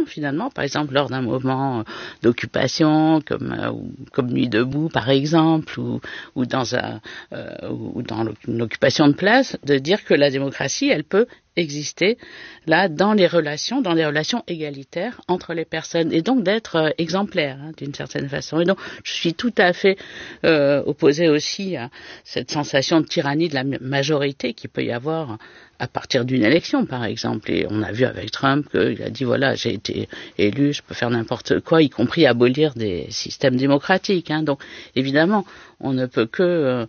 finalement, par exemple lors d'un moment d'occupation comme Nuit debout par exemple, ou dans une occupation de place, de dire que la démocratie, elle peut exister là dans les relations égalitaires entre les personnes, et donc d'être exemplaire d'une certaine façon. Et donc je suis tout à fait opposée aussi à cette sensation de tyrannie de la majorité qui peut y avoir à partir d'une élection, par exemple. Et on a vu avec Trump qu'il a dit voilà, j'ai été élu, je peux faire n'importe quoi, y compris abolir des systèmes démocratiques. Donc évidemment, on ne peut que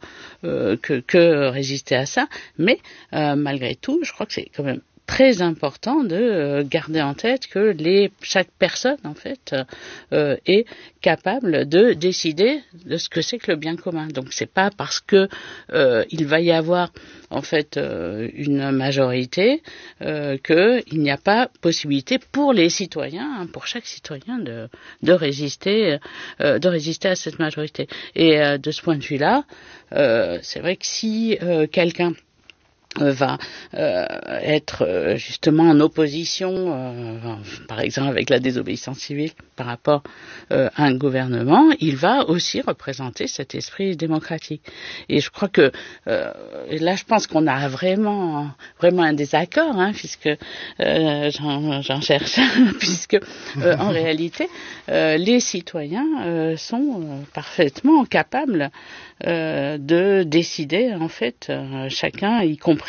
résister à ça, mais malgré tout, je crois que c'est quand même très important de garder en tête que chaque personne en fait est capable de décider de ce que c'est que le bien commun. Donc c'est pas parce que il va y avoir en fait une majorité qu'il n'y a pas possibilité pour les citoyens, pour chaque citoyen de résister à cette majorité. Et de ce point de vue-là, c'est vrai que si quelqu'un va être justement en opposition, par exemple avec la désobéissance civile par rapport à un gouvernement, il va aussi représenter cet esprit démocratique. Et je crois que là, je pense qu'on a vraiment un désaccord, puisque j'en cherche, puisque en réalité, les citoyens sont parfaitement capables de décider en fait chacun, y compris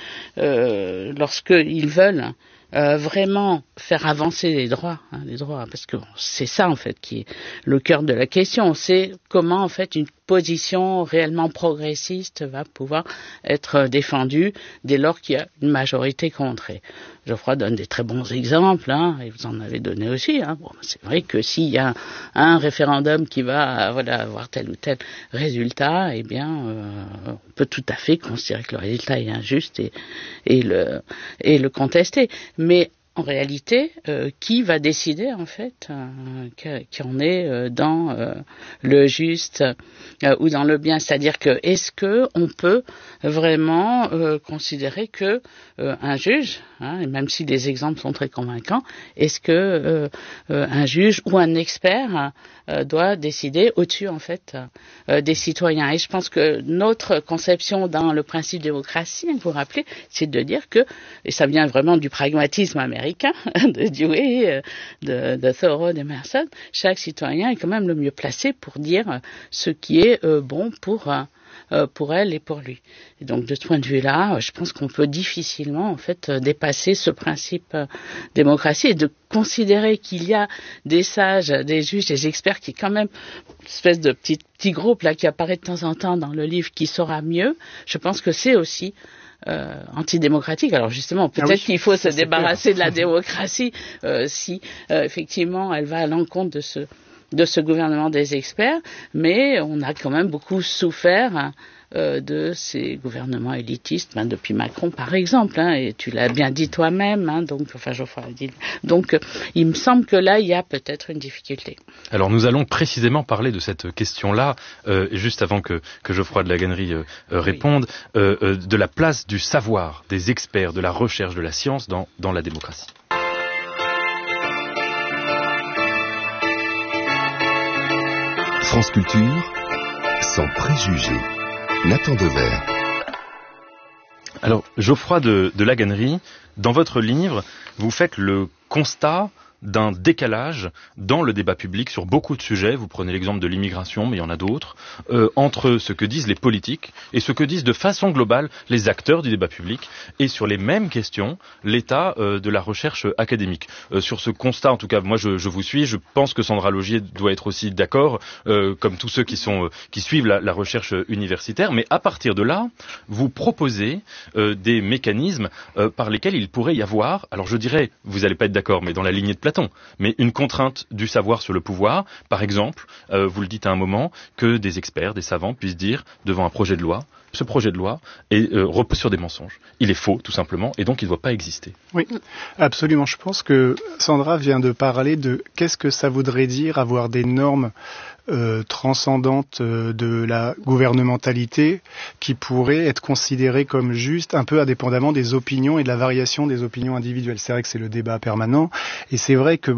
lorsqu'ils veulent vraiment faire avancer les droits, parce que c'est ça en fait qui est le cœur de la question, c'est comment en fait une position réellement progressiste va pouvoir être défendue dès lors qu'il y a une majorité contre. Et Geoffroy donne des très bons exemples, et vous en avez donné aussi. Bon, c'est vrai que s'il y a un référendum qui va avoir tel ou tel résultat, eh bien, on peut tout à fait considérer que le résultat est injuste et le contester. Mais en réalité, qui va décider en fait qui en est dans le juste ou dans le bien? C'est-à-dire que est-ce que on peut vraiment considérer que un juge, et même si les exemples sont très convaincants, est-ce que un juge ou un expert doit décider au-dessus en fait des citoyens? Et je pense que notre conception dans le principe démocratie, vous vous rappelez, c'est de dire que, et ça vient vraiment du pragmatisme américain, de Dewey, de Thoreau, d'Emerson, chaque citoyen est quand même le mieux placé pour dire ce qui est bon pour elle et pour lui. Et donc de ce point de vue-là, je pense qu'on peut difficilement en fait dépasser ce principe démocratie et de considérer qu'il y a des sages, des juges, des experts qui quand même une espèce de petit groupe là qui apparaît de temps en temps dans le livre qui saura mieux. Je pense que c'est aussi antidémocratique. Alors justement, peut-être qu'il faut se débarrasser de la démocratie si effectivement elle va à l'encontre de ce gouvernement des experts, mais on a quand même beaucoup souffert de ces gouvernements élitistes, depuis Macron par exemple, et tu l'as bien dit toi-même, Geoffroy a dit. Donc il me semble que là il y a peut-être une difficulté. Alors nous allons précisément parler de cette question-là, juste avant que Geoffroy de Laganerie réponde, de la place du savoir, des experts, de la recherche, de la science dans la démocratie. France Culture, sans préjugés. Nathan Dever. Alors, Geoffroy de Laganerie, dans votre livre, vous faites le constat d'un décalage dans le débat public sur beaucoup de sujets. Vous prenez l'exemple de l'immigration, mais il y en a d'autres, entre ce que disent les politiques et ce que disent de façon globale les acteurs du débat public, et sur les mêmes questions, l'état de la recherche académique. Sur ce constat, en tout cas, moi je vous suis, je pense que Sandra Laugier doit être aussi d'accord, comme tous ceux qui suivent la recherche universitaire, mais à partir de là, vous proposez des mécanismes par lesquels il pourrait y avoir, alors je dirais, vous n'allez pas être d'accord, mais dans la lignée de Platon, mais une contrainte du savoir sur le pouvoir. Par exemple, vous le dites à un moment, que des experts, des savants puissent dire devant un projet de loi, ce projet de loi repose sur des mensonges. Il est faux, tout simplement, et donc il ne doit pas exister. Oui, absolument. Je pense que Sandra vient de parler de qu'est-ce que ça voudrait dire avoir des normes transcendantes de la gouvernementalité qui pourraient être considérées comme justes, un peu indépendamment des opinions et de la variation des opinions individuelles. C'est vrai que c'est le débat permanent, et c'est vrai que